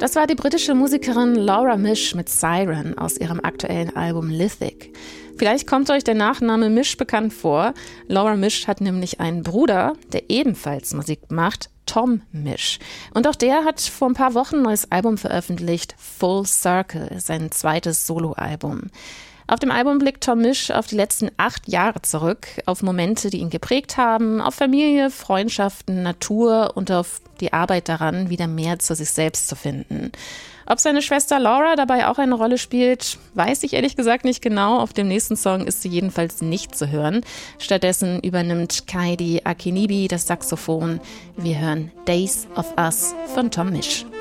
Das war die britische Musikerin Laura Mish mit Siren aus ihrem aktuellen Album Lithic. Vielleicht kommt euch der Nachname Mish bekannt vor. Laura Mish hat nämlich einen Bruder, der ebenfalls Musik macht, Tom Mish. Und auch der hat vor ein paar Wochen ein neues Album veröffentlicht, Full Circle, sein zweites Soloalbum. Auf dem Album blickt Tom Mish auf die letzten 8 Jahre zurück, auf Momente, die ihn geprägt haben, auf Familie, Freundschaften, Natur und auf die Arbeit daran, wieder mehr zu sich selbst zu finden. Ob seine Schwester Laura dabei auch eine Rolle spielt, weiß ich ehrlich gesagt nicht genau. Auf dem nächsten Song ist sie jedenfalls nicht zu hören. Stattdessen übernimmt Kaidi Akinibi das Saxophon. Wir hören Days of Us von Tom Mish.